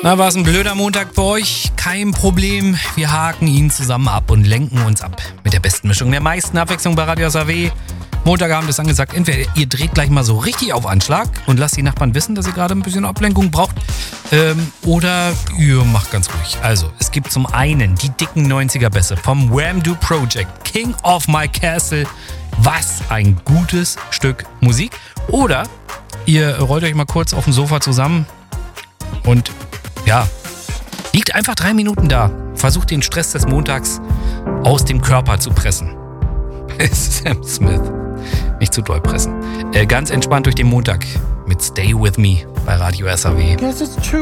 Na, war es ein blöder Montag für euch? Kein Problem. Wir haken ihn zusammen ab und lenken uns ab. Mit der besten Mischung der meisten Abwechslung bei Radio SAW. Montagabend ist angesagt, entweder ihr dreht gleich mal so richtig auf Anschlag und lasst die Nachbarn wissen, dass ihr gerade ein bisschen Ablenkung braucht. Oder ihr macht ganz ruhig. Also, es gibt zum einen die dicken 90er-Bässe vom Wham-Do Project, King of My Castle. Was ein gutes Stück Musik. Oder ihr rollt euch mal kurz auf dem Sofa zusammen und ja, liegt einfach 3 Minuten da. Versucht den Stress des Montags aus dem Körper zu pressen. Sam Smith. Nicht zu doll pressen. Ganz entspannt durch den Montag mit Stay With Me bei Radio SAW.